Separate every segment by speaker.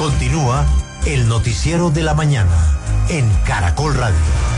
Speaker 1: Continúa el noticiero de la mañana en Caracol Radio.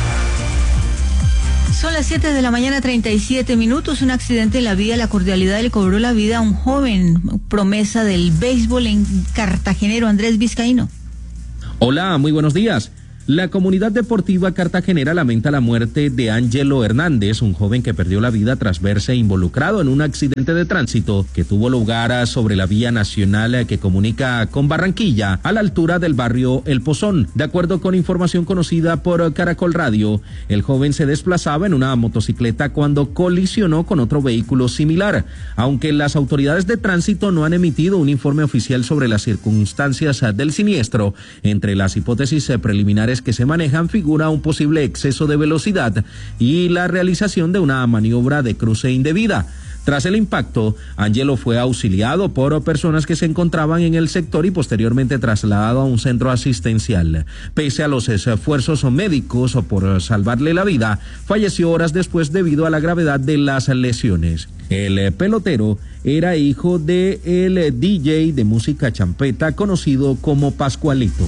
Speaker 2: Son las 7 de la mañana, 37 minutos. Un accidente en la vía La Cordialidad le cobró la vida a un joven promesa del béisbol en cartagenero, Andrés Vizcaíno.
Speaker 3: Hola, muy buenos días. La comunidad deportiva cartagenera lamenta la muerte de Ángelo Hernández, un joven que perdió la vida tras verse involucrado en un accidente de tránsito que tuvo lugar sobre la vía nacional que comunica con Barranquilla, a la altura del barrio El Pozón. De acuerdo con información conocida por Caracol Radio, el joven se desplazaba en una motocicleta cuando colisionó con otro vehículo similar. Aunque las autoridades de tránsito no han emitido un informe oficial sobre las circunstancias del siniestro, entre las hipótesis preliminares que se manejan figura un posible exceso de velocidad y la realización de una maniobra de cruce indebida. Tras el impacto, Ángelo fue auxiliado por personas que se encontraban en el sector y posteriormente trasladado a un centro asistencial. Pese a los esfuerzos médicos por salvarle la vida, falleció horas después debido a la gravedad de las lesiones. El pelotero era hijo de el DJ de música champeta conocido como Pascualito.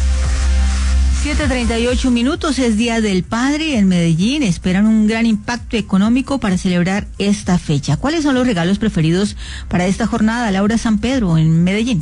Speaker 2: 7:38 minutos, es Día del Padre. En Medellín esperan un gran impacto económico para celebrar esta fecha. ¿Cuáles son los regalos preferidos para esta jornada, Laura San Pedro, en Medellín?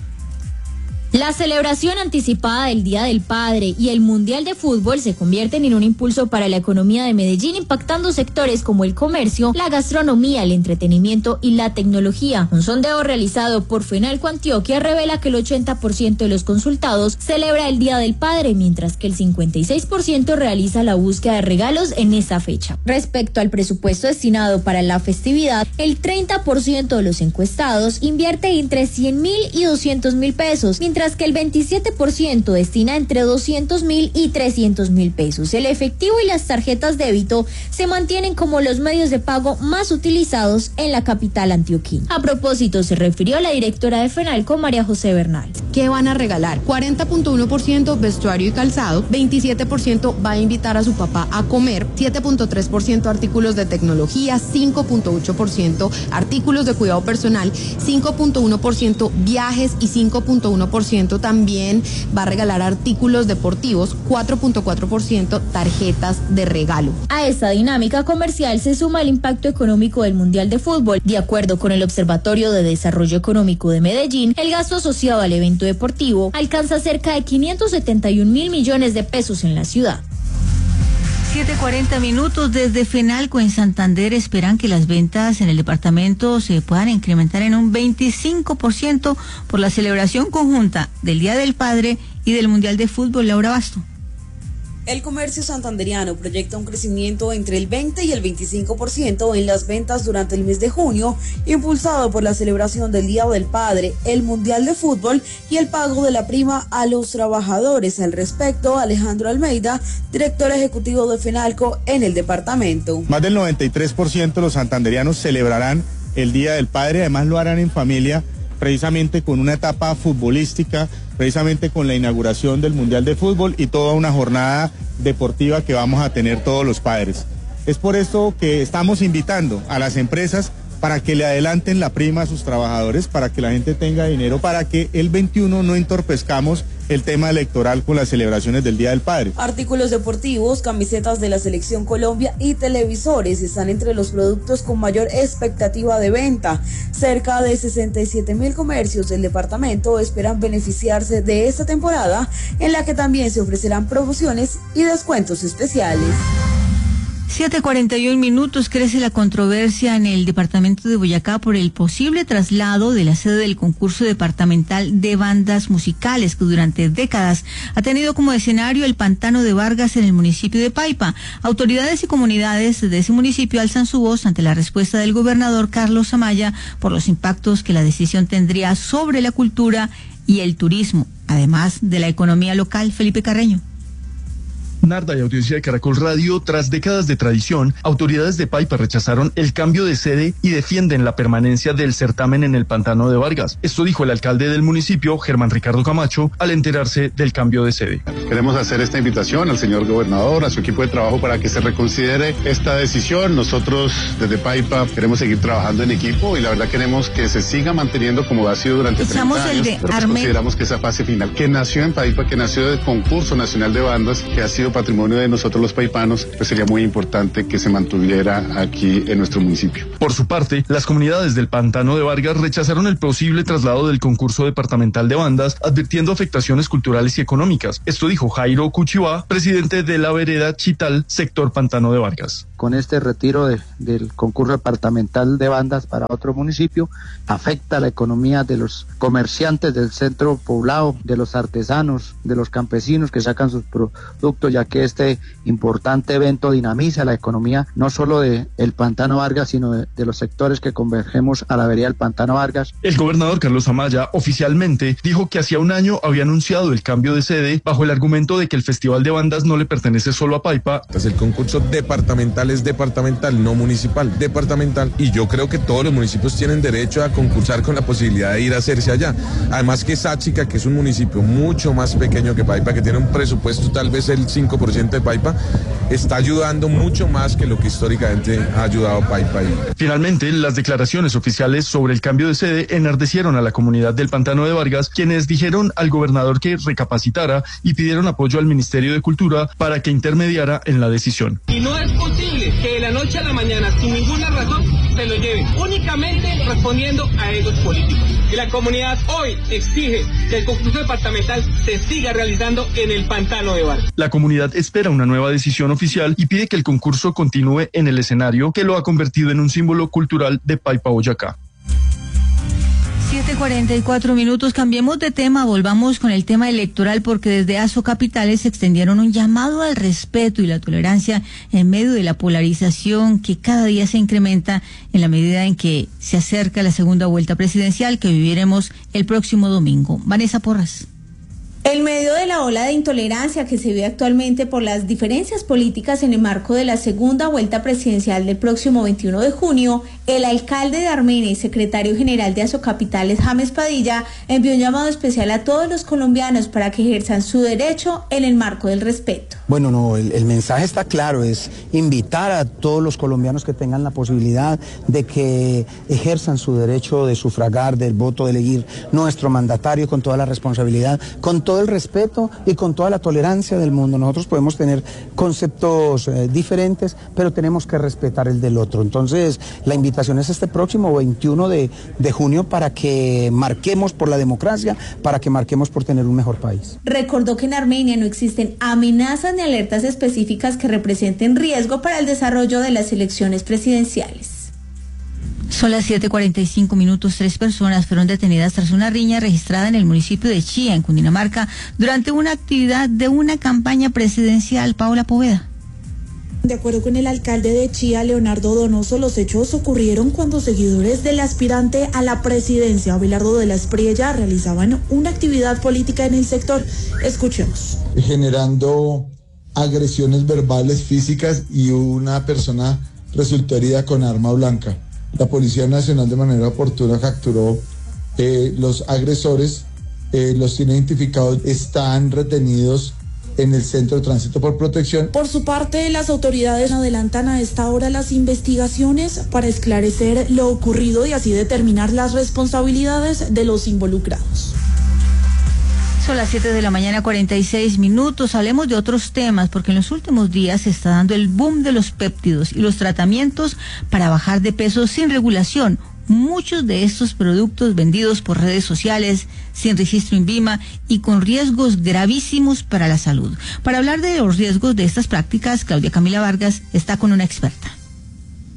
Speaker 4: La celebración anticipada del Día del Padre y el Mundial de Fútbol se convierten en un impulso para la economía de Medellín, impactando sectores como el comercio, la gastronomía, el entretenimiento y la tecnología. Un sondeo realizado por Fenalco Antioquia revela que el 80% de los consultados celebra el Día del Padre, mientras que el 56% realiza la búsqueda de regalos en esta fecha. Respecto al presupuesto destinado para la festividad, el 30% de los encuestados invierte entre 100.000 y 200.000 pesos, mientras que el 27% destina entre 200.000 y 300.000 pesos. El efectivo y las tarjetas débito se mantienen como los medios de pago más utilizados en la capital antioqueña. A propósito, se refirió la directora de Fenalco, María José Bernal.
Speaker 5: ¿Qué van a regalar? 40.1% vestuario y calzado, 27% va a invitar a su papá a comer, 7.3% artículos de tecnología, 5.8% artículos de cuidado personal, 5.1% viajes y 5.1% también va a regalar artículos deportivos, 4.4% tarjetas de regalo.
Speaker 4: A esta dinámica comercial se suma el impacto económico del Mundial de Fútbol. De acuerdo con el Observatorio de Desarrollo Económico de Medellín, el gasto asociado al evento deportivo alcanza cerca de 571.000 millones de pesos en la ciudad.
Speaker 2: 7:40 minutos. Desde Fenalco en Santander esperan que las ventas en el departamento se puedan incrementar en un 25% por la celebración conjunta del Día del Padre y del Mundial de Fútbol. Laura Basto.
Speaker 6: El comercio santanderiano proyecta un crecimiento entre el 20 y el 25% en las ventas durante el mes de junio, impulsado por la celebración del Día del Padre, el Mundial de Fútbol y el pago de la prima a los trabajadores. Al respecto, Alejandro Almeida, director ejecutivo de Fenalco en el departamento.
Speaker 7: Más del 93% de los santanderianos celebrarán el Día del Padre, además lo harán en familia, precisamente con una etapa futbolística, precisamente con la inauguración del Mundial de Fútbol y toda una jornada deportiva que vamos a tener todos los padres. Es por esto que estamos invitando a las empresas para que le adelanten la prima a sus trabajadores, para que la gente tenga dinero, para que el 21 no entorpezcamos el tema electoral con las celebraciones del Día del Padre.
Speaker 6: Artículos deportivos, camisetas de la Selección Colombia y televisores están entre los productos con mayor expectativa de venta. Cerca de 67.000 comercios del departamento esperan beneficiarse de esta temporada, en la que también se ofrecerán promociones y descuentos especiales.
Speaker 2: 7:41 minutos. Crece la controversia en el departamento de Boyacá por el posible traslado de la sede del concurso departamental de bandas musicales, que durante décadas ha tenido como escenario el Pantano de Vargas en el municipio de Paipa. Autoridades y comunidades de ese municipio alzan su voz ante la respuesta del gobernador Carlos Amaya por los impactos que la decisión tendría sobre la cultura y el turismo, además de la economía local. Felipe Carreño.
Speaker 8: Narda y audiencia de Caracol Radio, tras décadas de tradición, autoridades de Paipa rechazaron el cambio de sede y defienden la permanencia del certamen en el Pantano de Vargas. Esto dijo el alcalde del municipio, Germán Ricardo Camacho, al enterarse del cambio de sede.
Speaker 9: Queremos hacer esta invitación al señor gobernador, a su equipo de trabajo, para que se reconsidere esta decisión. Nosotros desde Paipa queremos seguir trabajando en equipo y la verdad queremos que se siga manteniendo como ha sido durante 30 años, pero pues consideramos que esa fase final, que nació en Paipa, que nació del concurso nacional de bandas, que ha sido patrimonio de nosotros los paipanos, pues sería muy importante que se mantuviera aquí en nuestro municipio.
Speaker 8: Por su parte, las comunidades del Pantano de Vargas rechazaron el posible traslado del concurso departamental de bandas, advirtiendo afectaciones culturales y económicas. Esto dijo Jairo Cuchibá, presidente de la vereda Chital, sector Pantano de Vargas.
Speaker 10: Con este retiro del concurso departamental de bandas para otro municipio, afecta la economía de los comerciantes del centro poblado, de los artesanos, de los campesinos que sacan sus productos, ya que este importante evento dinamiza la economía no solo de el Pantano Vargas, sino de los sectores que convergemos a la vereda del Pantano Vargas.
Speaker 8: El gobernador Carlos Amaya oficialmente dijo que hacía un año había anunciado el cambio de sede bajo el argumento de que el Festival de Bandas no le pertenece solo a Paipa.
Speaker 11: El concurso departamental es departamental, no municipal, departamental, y yo creo que todos los municipios tienen derecho a concursar con la posibilidad de ir a hacerse allá. Además que Sáchica, que es un municipio mucho más pequeño que Paipa, que tiene un presupuesto tal vez el 5% de Paipa, está ayudando mucho más que lo que históricamente ha ayudado Paipa.
Speaker 8: Finalmente, las declaraciones oficiales sobre el cambio de sede enardecieron a la comunidad del Pantano de Vargas, quienes dijeron al gobernador que recapacitara y pidieron apoyo al Ministerio de Cultura para que intermediara en la decisión.
Speaker 12: Y no es posible que de la noche a la mañana, sin ninguna razón, se lo lleve, únicamente respondiendo a egos políticos. Y la comunidad hoy exige que el concurso departamental se siga realizando en el Pantano de Vargas.
Speaker 8: La comunidad espera una nueva decisión oficial y pide que el concurso continúe en el escenario que lo ha convertido en un símbolo cultural de Paipa, Boyacá.
Speaker 2: 7:44. Cambiemos de tema, volvamos con el tema electoral, porque desde ASO Capitales extendieron un llamado al respeto y la tolerancia en medio de la polarización que cada día se incrementa en la medida en que se acerca la segunda vuelta presidencial que viviremos el próximo domingo. Vanessa Porras.
Speaker 13: En medio de la ola de intolerancia que se vive actualmente por las diferencias políticas en el marco de la segunda vuelta presidencial del próximo 21 de junio, el alcalde de Armenia y secretario general de ASO Capitales, James Padilla, envió un llamado especial a todos los colombianos para que ejerzan su derecho en el marco del respeto.
Speaker 14: Bueno, no, el mensaje está claro, es invitar a todos los colombianos que tengan la posibilidad de que ejerzan su derecho de sufragar, del voto, de elegir nuestro mandatario con toda la responsabilidad, con todo el respeto y con toda la tolerancia del mundo. Nosotros podemos tener conceptos diferentes, pero tenemos que respetar el del otro. Entonces, la invitación es este próximo 21 de junio para que marquemos por la democracia, para que marquemos por tener un mejor país.
Speaker 13: Recordó que en Armenia no existen amenazas ni alertas específicas que representen riesgo para el desarrollo de las elecciones presidenciales.
Speaker 2: Son las 7:45. 3 personas fueron detenidas tras una riña registrada en el municipio de Chía, en Cundinamarca, durante una actividad de una campaña presidencial. Paola Poveda.
Speaker 15: De acuerdo con el alcalde de Chía, Leonardo Donoso, los hechos ocurrieron cuando seguidores del aspirante a la presidencia, Abelardo de la Espriella, realizaban una actividad política en el sector. Escuchemos.
Speaker 16: Generando agresiones verbales, físicas, y una persona resultó herida con arma blanca. La Policía Nacional de manera oportuna capturó los agresores, los tiene identificados, están retenidos en el Centro de Tránsito por Protección.
Speaker 15: Por su parte, las autoridades adelantan a esta hora las investigaciones para esclarecer lo ocurrido y así determinar las responsabilidades de los involucrados.
Speaker 2: Son las 7:46. Hablemos de otros temas, porque en los últimos días se está dando el boom de los péptidos y los tratamientos para bajar de peso sin regulación. Muchos de estos productos vendidos por redes sociales, sin registro INVIMA y con riesgos gravísimos para la salud. Para hablar de los riesgos de estas prácticas, Claudia Camila Vargas está con una experta.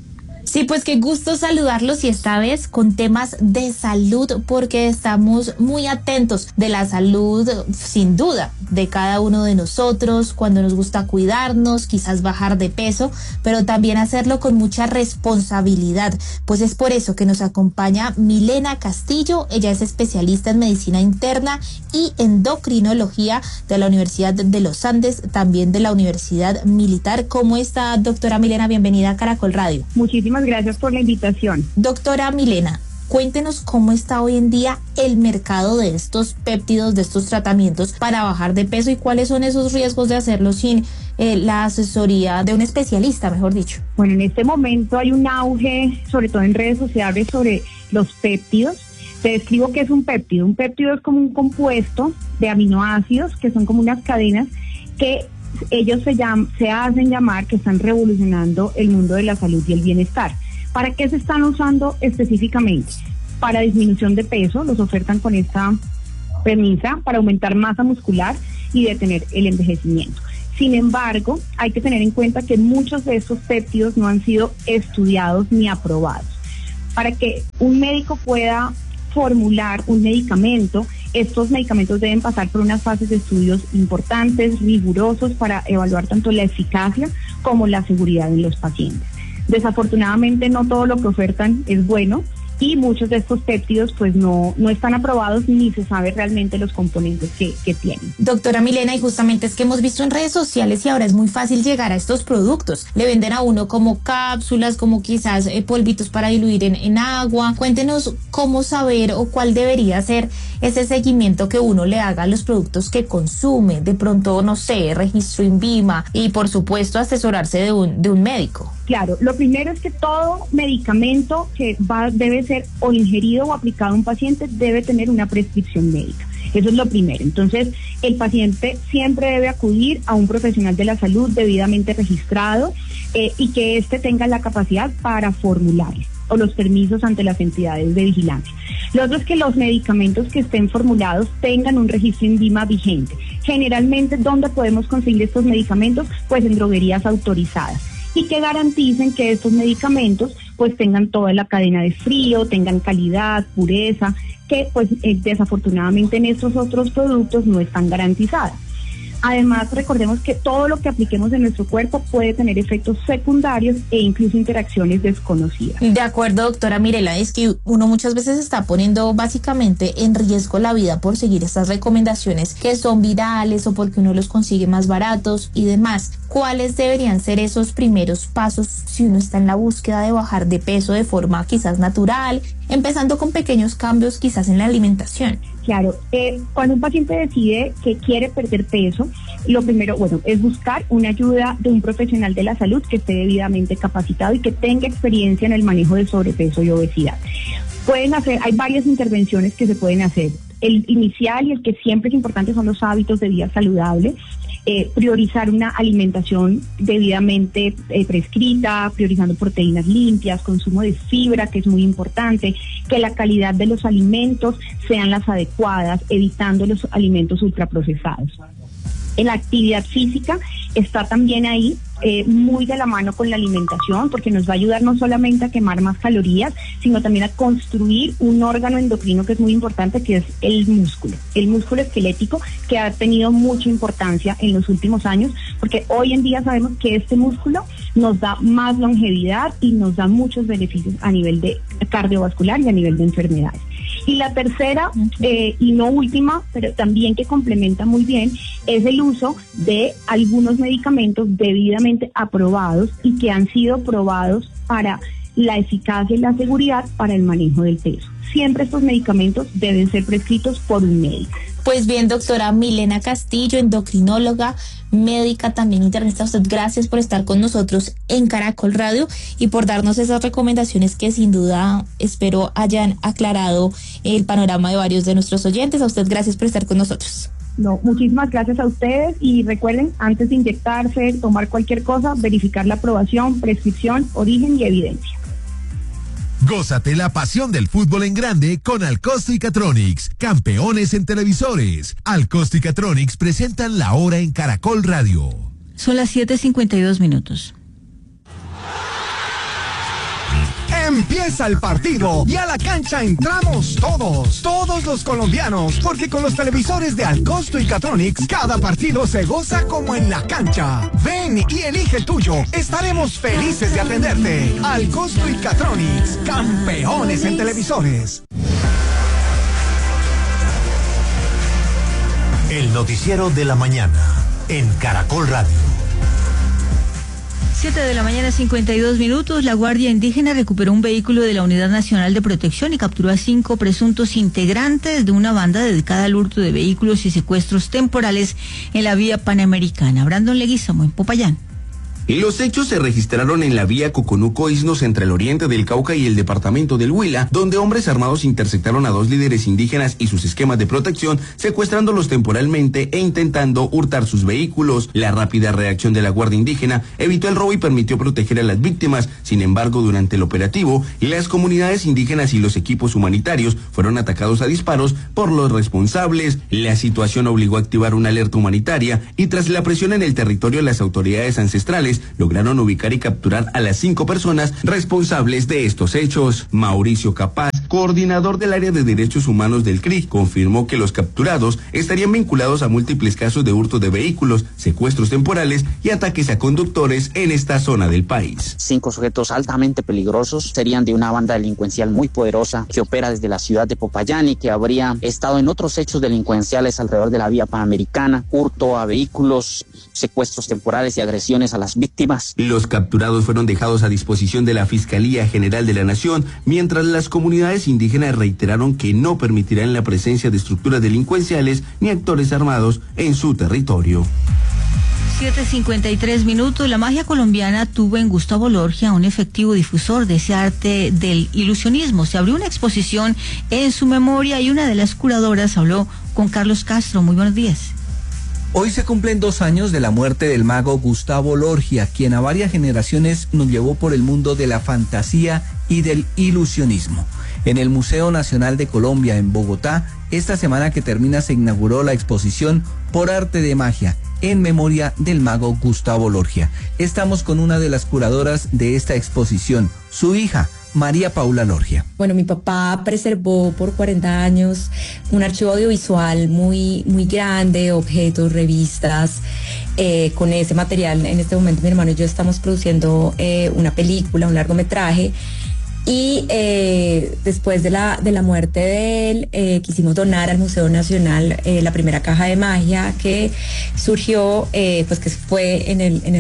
Speaker 17: Sí, pues qué gusto saludarlos y esta vez con temas de salud porque estamos muy atentos de la salud, sin duda, de cada uno de nosotros, cuando nos gusta cuidarnos, quizás bajar de peso, pero también hacerlo con mucha responsabilidad. Pues es por eso que nos acompaña Milena Castillo. Ella es especialista en medicina interna y endocrinología de la Universidad de los Andes, también de la Universidad Militar. ¿Cómo está, doctora Milena? Bienvenida a Caracol Radio.
Speaker 18: Muchísimas gracias por la invitación.
Speaker 17: Doctora Milena, cuéntenos cómo está hoy en día el mercado de estos péptidos, de estos tratamientos para bajar de peso y cuáles son esos riesgos de hacerlo sin la asesoría de un especialista, mejor dicho.
Speaker 18: Bueno, en este momento hay un auge, sobre todo en redes sociales, sobre los péptidos. Te describo qué es un péptido. Un péptido es como un compuesto de aminoácidos que son como unas cadenas que ellos se hacen llamar que están revolucionando el mundo de la salud y el bienestar. ¿Para qué se están usando específicamente? Para disminución de peso, los ofertan con esta premisa, para aumentar masa muscular y detener el envejecimiento. Sin embargo, hay que tener en cuenta que muchos de estos péptidos no han sido estudiados ni aprobados. Para que un médico pueda formular un medicamento, estos medicamentos deben pasar por unas fases de estudios importantes, rigurosos, para evaluar tanto la eficacia como la seguridad en los pacientes. Desafortunadamente no todo lo que ofertan es bueno y muchos de estos péptidos pues no están aprobados ni se sabe realmente los componentes que tienen.
Speaker 17: Doctora Milena, y justamente es que hemos visto en redes sociales y ahora es muy fácil llegar a estos productos. Le venden a uno como cápsulas, como quizás polvitos para diluir en agua. Cuéntenos cómo saber o cuál debería ser ese seguimiento que uno le haga a los productos que consume. De pronto, no sé, registro INVIMA y por supuesto asesorarse de un médico.
Speaker 18: Claro, lo primero es que todo medicamento que debe ser o ingerido o aplicado a un paciente debe tener una prescripción médica. Eso es lo primero. Entonces, el paciente siempre debe acudir a un profesional de la salud debidamente registrado y que éste tenga la capacidad para formularlo o los permisos ante las entidades de vigilancia. Lo otro es que los medicamentos que estén formulados tengan un registro INVIMA vigente. Generalmente, ¿dónde podemos conseguir estos medicamentos? Pues en droguerías autorizadas, y que garanticen que estos medicamentos pues tengan toda la cadena de frío, tengan calidad, pureza, que pues desafortunadamente en estos otros productos no están garantizadas. Además, recordemos que todo lo que apliquemos en nuestro cuerpo puede tener efectos secundarios e incluso interacciones desconocidas.
Speaker 17: De acuerdo, doctora Mirela, es que uno muchas veces está poniendo básicamente en riesgo la vida por seguir estas recomendaciones que son virales o porque uno los consigue más baratos y demás. ¿Cuáles deberían ser esos primeros pasos si uno está en la búsqueda de bajar de peso de forma quizás natural, empezando con pequeños cambios quizás en la alimentación?
Speaker 18: Claro, cuando un paciente decide que quiere perder peso, lo primero, es buscar una ayuda de un profesional de la salud que esté debidamente capacitado y que tenga experiencia en el manejo de sobrepeso y obesidad. Hay varias intervenciones que se pueden hacer. El inicial y el que siempre es importante son los hábitos de vida saludable. Priorizar una alimentación debidamente prescrita, priorizando proteínas limpias, consumo de fibra, que es muy importante, que la calidad de los alimentos sean las adecuadas, evitando los alimentos ultraprocesados. En la actividad física está también ahí muy de la mano con la alimentación, porque nos va a ayudar no solamente a quemar más calorías, sino también a construir un órgano endocrino que es muy importante, que es el músculo esquelético, que ha tenido mucha importancia en los últimos años, porque hoy en día sabemos que este músculo nos da más longevidad y nos da muchos beneficios a nivel de cardiovascular y a nivel de enfermedades. Y la tercera, y no última, pero también que complementa muy bien, es el uso de algunos medicamentos debidamente aprobados y que han sido probados para la eficacia y la seguridad para el manejo del peso. Siempre estos medicamentos deben ser prescritos por un médico.
Speaker 17: Pues bien, doctora Milena Castillo, endocrinóloga, médica también internista, usted gracias por estar con nosotros en Caracol Radio y por darnos esas recomendaciones que sin duda espero hayan aclarado el panorama de varios de nuestros oyentes. A usted gracias por estar con nosotros.
Speaker 18: No, muchísimas gracias a ustedes y recuerden, antes de inyectarse, tomar cualquier cosa, verificar la aprobación, prescripción, origen y evidencia.
Speaker 1: Gózate la pasión del fútbol en grande con Alcosto y Catronics, campeones en televisores. Alcosto y Catronics presentan La Hora en Caracol Radio.
Speaker 2: Son las 7:52.
Speaker 19: Empieza el partido y a la cancha entramos todos los colombianos, porque con los televisores de Alcosto y Catronics, cada partido se goza como en la cancha. Ven y elige el tuyo, estaremos felices de atenderte. Alcosto y Catronics, campeones en televisores.
Speaker 1: El noticiero de la mañana en Caracol Radio.
Speaker 2: 7:52 a.m. La Guardia Indígena recuperó un vehículo de la Unidad Nacional de Protección y capturó a 5 presuntos integrantes de una banda dedicada al hurto de vehículos y secuestros temporales en la vía panamericana. Brandon Leguizamo, en Popayán.
Speaker 20: Los hechos se registraron en la vía Coconuco-Isnos entre el oriente del Cauca y el departamento del Huila, donde hombres armados interceptaron a 2 líderes indígenas y sus esquemas de protección, secuestrándolos temporalmente e intentando hurtar sus vehículos. La rápida reacción de la Guardia Indígena evitó el robo y permitió proteger a las víctimas. Sin embargo, durante el operativo, las comunidades indígenas y los equipos humanitarios fueron atacados a disparos por los responsables. La situación obligó a activar una alerta humanitaria y tras la presión en el territorio, las autoridades ancestrales lograron ubicar y capturar a las 5 personas responsables de estos hechos. Mauricio Capaz, coordinador del área de derechos humanos del CRI, confirmó que los capturados estarían vinculados a múltiples casos de hurto de vehículos, secuestros temporales y ataques a conductores en esta zona del país.
Speaker 21: 5 sujetos altamente peligrosos serían de una banda delincuencial muy poderosa que opera desde la ciudad de Popayán y que habría estado en otros hechos delincuenciales alrededor de la vía panamericana, hurto a vehículos, secuestros temporales y agresiones a las víctimas.
Speaker 20: Los capturados fueron dejados a disposición de la Fiscalía General de la Nación, mientras las comunidades indígenas reiteraron que no permitirán la presencia de estructuras delincuenciales ni actores armados en su territorio.
Speaker 2: 7:53 a.m. La magia colombiana tuvo en Gustavo Lorgia un efectivo difusor de ese arte del ilusionismo. Se abrió una exposición en su memoria y una de las curadoras habló con Carlos Castro. Muy buenos días.
Speaker 22: Hoy se cumplen 2 años de la muerte del mago Gustavo Lorgia, quien a varias generaciones nos llevó por el mundo de la fantasía y del ilusionismo. En el Museo Nacional de Colombia, en Bogotá, esta semana que termina se inauguró la exposición Por Arte de Magia, en memoria del mago Gustavo Lorgia. Estamos con una de las curadoras de esta exposición, su hija, María Paula Lorgia.
Speaker 23: Bueno, mi papá preservó por 40 años un archivo audiovisual muy grande, objetos, revistas. Con ese material, en este momento mi hermano y yo estamos produciendo una película, un largometraje. Y después de la muerte de él, quisimos donar al Museo Nacional la primera caja de magia que surgió, pues que fue en el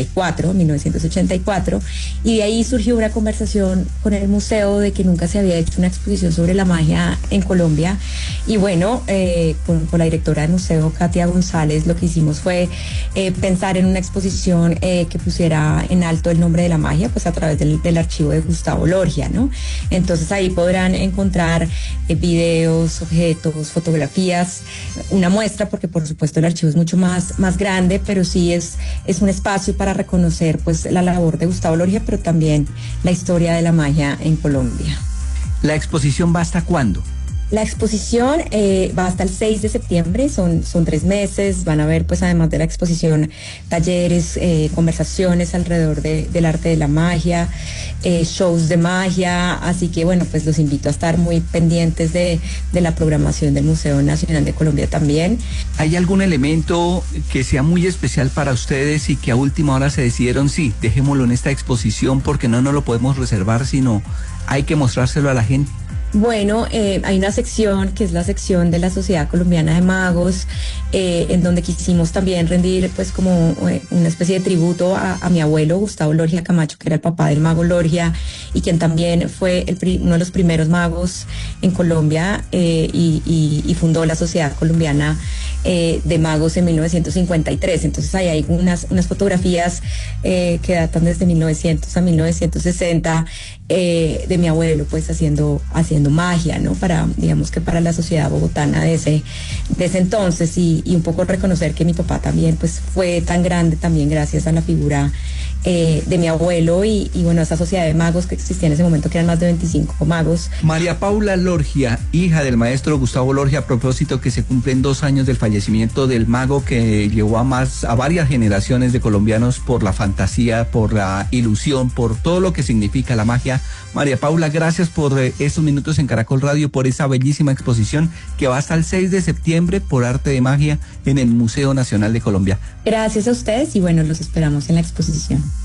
Speaker 23: 1984, y de ahí surgió una conversación con el museo de que nunca se había hecho una exposición sobre la magia en Colombia. Y bueno, con la directora del museo, Katia González, lo que hicimos fue pensar en una exposición que pusiera en alto el nombre de la magia, pues a través del archivo de Gustavo Lorgia, ¿no? Entonces ahí podrán encontrar videos, objetos, fotografías, una muestra, porque por supuesto el archivo es mucho más grande, pero sí es un espacio para reconocer pues la labor de Gustavo Lorgia, pero también la historia de la magia en Colombia.
Speaker 22: ¿La exposición va hasta cuándo?
Speaker 23: La exposición va hasta el 6 de septiembre, son 3 meses, van a haber pues además de la exposición talleres, conversaciones alrededor del arte de la magia, shows de magia, así que bueno, pues los invito a estar muy pendientes de la programación del Museo Nacional de Colombia también.
Speaker 22: ¿Hay algún elemento que sea muy especial para ustedes y que a última hora se decidieron, sí, dejémoslo en esta exposición porque no nos lo podemos reservar, sino hay que mostrárselo a la gente?
Speaker 23: Bueno, hay una sección que es la sección de la Sociedad Colombiana de Magos, en donde quisimos también rendir pues como una especie de tributo a mi abuelo Gustavo Lorgia Camacho, que era el papá del mago Lorgia y quien también fue uno de los primeros magos en Colombia y fundó la Sociedad Colombiana de Magos en 1953. Entonces ahí hay unas fotografías que datan desde 1900 a 1960 de mi abuelo pues haciendo magia, ¿no? Digamos que para la sociedad bogotana de ese entonces y un poco reconocer que mi papá también pues fue tan grande también gracias a la figura de mi abuelo y bueno, esa sociedad de magos que existía en ese momento, que eran más de 25 magos.
Speaker 22: María Paula Lorgia, hija del maestro Gustavo Lorgia, a propósito que se cumplen 2 años del fallecimiento del mago que llevó a varias generaciones de colombianos por la fantasía, por la ilusión, por todo lo que significa la magia. María Paula, gracias por estos minutos en Caracol Radio, por esa bellísima exposición que va hasta el 6 de septiembre por Arte de Magia en el Museo Nacional de Colombia.
Speaker 23: Gracias a ustedes y bueno, los esperamos en la exposición.